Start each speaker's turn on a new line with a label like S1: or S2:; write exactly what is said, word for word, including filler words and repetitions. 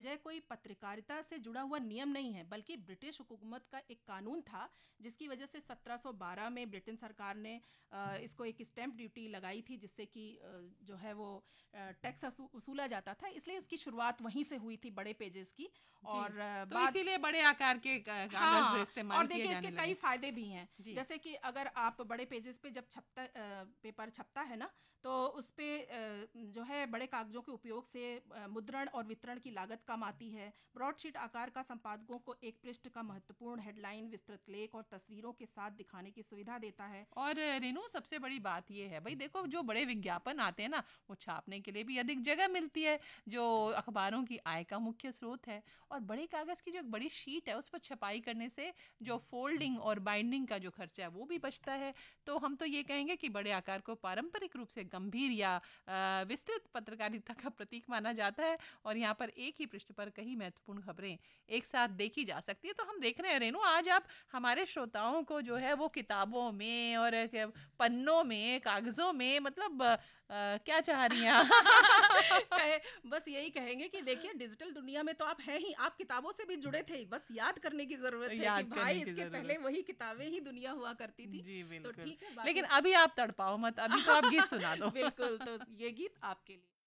S1: विजय कोई पत्रकारिता से जुड़ा हुआ नियम नहीं है, बल्कि ब्रिटिश हुकूमत का एक कानून था, जिसकी वजह से सत्रह सौ बारह में ब्रिटेन सरकार ने इसको एक स्टैंप ड्यूटी लगाई थी, जिससे कि जो है वो टैक्स वसूला जाता था। इसलिए इसकी शुरुआत वहीं से हुई थी, बड़े पेजेस की। और
S2: तो इसीलिए बड़े आकार के कागज
S1: हाँ,
S2: इस्तेमाल
S1: और
S2: किए
S1: देखिए
S2: जाने
S1: इसके
S2: लगे।
S1: कई फायदे भी हैं, जैसे कि अगर आप बड़े पेजेस पे जब छपता पेपर छपता है ना, तो उस पे जो है बड़े कागजों के उपयोग से मुद्रण और वितरण की लागत कम आती है। ब्रॉडशीट आकार का संपादकों को एक पृष्ठ का महत्वपूर्ण हेडलाइन, विस्तृत लेख और तस्वीरों के साथ दिखाने की सुविधा देता है।
S2: और रेनू, सबसे बड़ी बात ये है भाई, देखो जो बड़े विज्ञापन आते हैं ना, वो छापने के लिए भी अधिक जगह मिलती है, जो अखबारों की आय का मुख्य स्रोत है। और बड़े कागज की जो एक बड़ी शीट है, उस पर छपाई करने से जो फोल्डिंग और बाइंडिंग का जो खर्चा है वो भी बचता है। तो हम तो ये कहेंगे कि बड़े आकार को पारंपरिक रूप से गंभीर या विस्तृत पत्रकारिता का प्रतीक माना जाता है, और यहाँ पर एक ही पृष्ठ पर कई महत्वपूर्ण खबरें एक साथ देखी जा सकती है। तो हम देख रहे हैं रेनू, आज आप हमारे श्रोताओं को जो है वो किताबों में और पन्नों में, कागजों में, मतलब आ, क्या चाह रही हैं
S1: कहे, बस यही कहेंगे कि देखिए डिजिटल दुनिया में तो आप हैं ही, आप किताबों से भी जुड़े थे, बस याद करने की जरूरत है कि भाई इसके पहले वही किताबें ही दुनिया हुआ करती थी।
S2: जी बिल्कुल।
S1: तो ठीक है,
S2: लेकिन अभी आप तड़पाओ मत, अभी तो आप गीत सुना दो।
S1: बिल्कुल, तो ये गीत आपके लिए।